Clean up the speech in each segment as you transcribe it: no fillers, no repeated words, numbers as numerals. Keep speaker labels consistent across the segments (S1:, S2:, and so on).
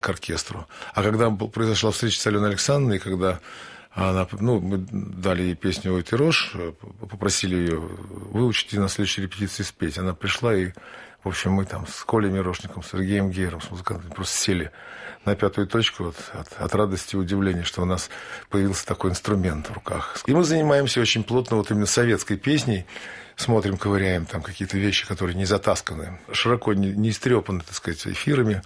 S1: к оркестру. А когда произошла встреча с Аленой Александровной, когда мы дали ей песню «Ой, ты рожь», попросили ее выучить и на следующей репетиции спеть. Она пришла, и, в общем, мы там с Колей Мирошником, с Сергеем Гейером, с музыкантами просто сели на пятую точку от радости и удивления, что у нас появился такой инструмент в руках. И мы занимаемся очень плотно вот именно советской песней, смотрим, ковыряем там какие-то вещи, которые не затасканы, широко не истрепаны, так сказать, эфирами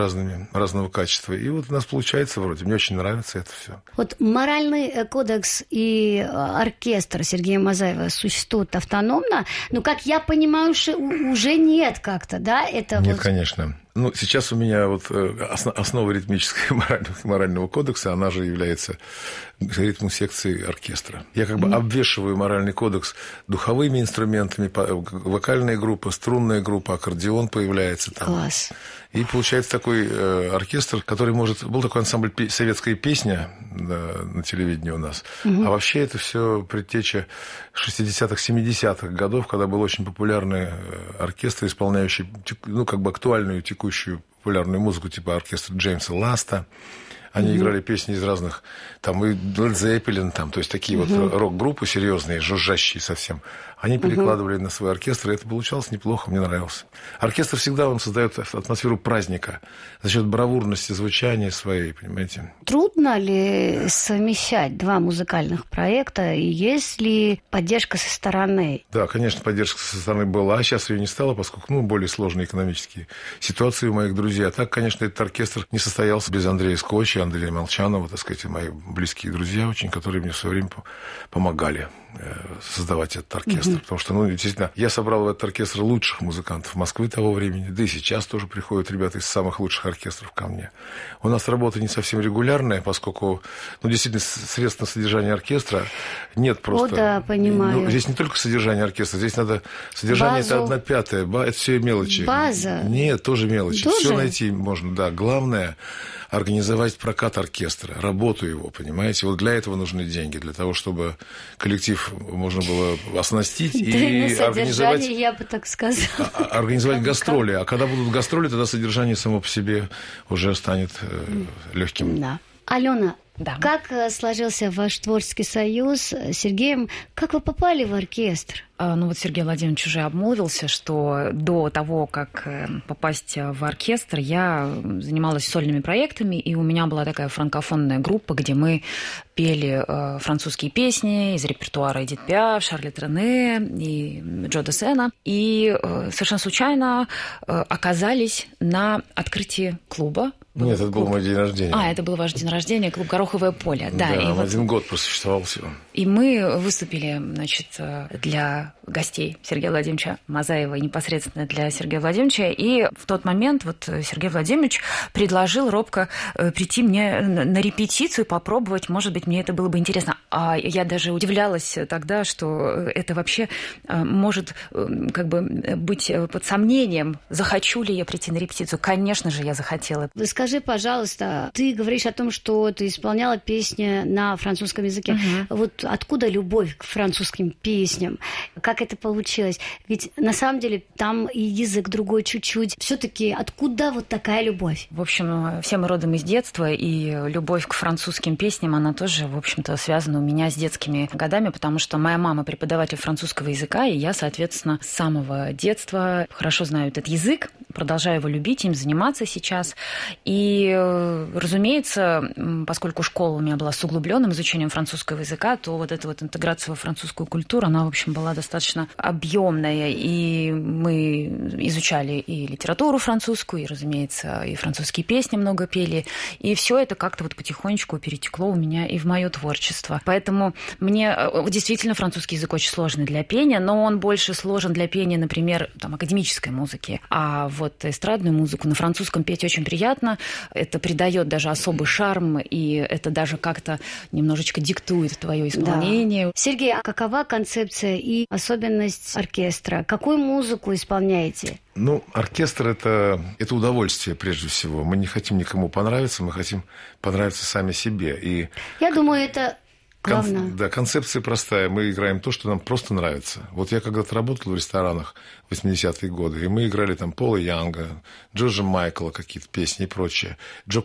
S1: разного качества. И вот у нас получается вроде. Мне очень нравится это все.
S2: Вот моральный кодекс и оркестр Сергея Мазаева существуют автономно, но, как я понимаю, уже нет как-то, да? Это
S1: нет, конечно. Сейчас у меня вот основа ритмического морального кодекса, она же является ритмом секции оркестра. Я как бы обвешиваю моральный кодекс духовыми инструментами, вокальная группа, струнная группа, аккордеон появляется там.
S2: Класс.
S1: И получается такой оркестр, который был такой ансамбль «Советская песня» на телевидении у нас. А вообще это все предтеча 60-х, 70-х годов, когда был очень популярный оркестр, исполняющий актуальную текущую популярную музыку, типа оркестра Джеймса Ласта. Они играли песни из разных, там и Led Zeppelin, там, то есть такие вот рок-группы серьезные, жужжащие совсем. Они перекладывали на свой оркестр, и это получалось неплохо, мне нравилось. Оркестр всегда он создает атмосферу праздника за счет бравурности звучания своей, понимаете.
S2: Трудно ли совмещать два музыкальных проекта, и есть ли поддержка со стороны?
S1: Да, конечно, поддержка со стороны была, а сейчас ее не стало, поскольку более сложные экономические ситуации у моих друзей. А так, конечно, этот оркестр не состоялся без Андрея Скотча, Андрея Молчанова, так сказать, мои близкие друзья очень, которые мне в свое время помогали создавать этот оркестр. Потому что, действительно, я собрал в этот оркестр лучших музыкантов Москвы того времени, да и сейчас тоже приходят ребята из самых лучших оркестров ко мне. У нас работа не совсем регулярная, поскольку, действительно, средств на содержание оркестра нет просто.
S2: Да, понимаю.
S1: Здесь не только содержание оркестра, здесь надо содержание, это 1/5, это все мелочи.
S2: База?
S1: Нет, тоже мелочи.
S2: Тоже?
S1: Все найти можно, да. Главное организовать прокат оркестра, работу его, понимаете? Вот для этого нужны деньги, для того, чтобы коллектив можно было оснастить и организовать...
S2: я бы так сказала.
S1: Организовать гастроли. А когда будут гастроли, тогда содержание само по себе уже станет легким.
S2: Да. Алена, как сложился ваш творческий союз с Сергеем? Как вы попали в оркестр?
S3: Сергей Владимирович уже обмолвился, что до того, как попасть в оркестр, я занималась сольными проектами, и у меня была такая франкофонная группа, где мы пели французские песни из репертуара Эдит Пиаф, Шарля Трене и Джо Дассена. И совершенно случайно оказались на открытии клуба.
S1: Нет, это был мой день рождения.
S3: Это был ваш день рождения, клуб «Гороховое поле». Да, и
S1: он 1 год просуществовал всего.
S3: И мы выступили, для гостей Сергея Владимировича Мазаева, непосредственно для Сергея Владимировича. И в тот момент Сергей Владимирович предложил робко прийти мне на репетицию и попробовать, может быть, мне это было бы интересно. А я даже удивлялась тогда, что это вообще может быть под сомнением, захочу ли я прийти на репетицию. Конечно же, я захотела.
S2: Скажи, пожалуйста, ты говоришь о том, что ты исполняла песни на французском языке. Вот откуда любовь к французским песням? Как это получилось? Ведь на самом деле там и язык другой чуть-чуть. Все-таки откуда вот такая любовь?
S3: В общем, все мы родом из детства, и любовь к французским песням, она тоже, в общем-то, связана у меня с детскими годами, потому что моя мама преподаватель французского языка, и я, соответственно, с самого детства хорошо знаю этот язык, продолжаю его любить, им заниматься сейчас. И, разумеется, поскольку школа у меня была с углубленным изучением французского языка, то вот эта вот интеграция во французскую культуру, она, в общем, была достаточно объемная. И мы изучали и литературу французскую, и, разумеется, и французские песни много пели. И все это как-то потихонечку перетекло у меня и в мое творчество. Поэтому мне действительно французский язык очень сложный для пения, но он больше сложен для пения, например, академической музыки. А эстрадную музыку на французском петь очень приятно. Это придает даже особый шарм, и это даже как-то немножечко диктует твое исполнение.
S2: Да. Сергей, а какова концепция и особенность оркестра? Какую музыку исполняете?
S1: Оркестр это удовольствие прежде всего. Мы не хотим никому понравиться, мы хотим понравиться сами себе.
S2: Я думаю, это главное.
S1: Да, концепция простая. Мы играем то, что нам просто нравится. Вот я когда-то работал в ресторанах в 80-е годы, и мы играли там Пола Янга, Джорджа Майкла, какие-то песни и прочее. Джо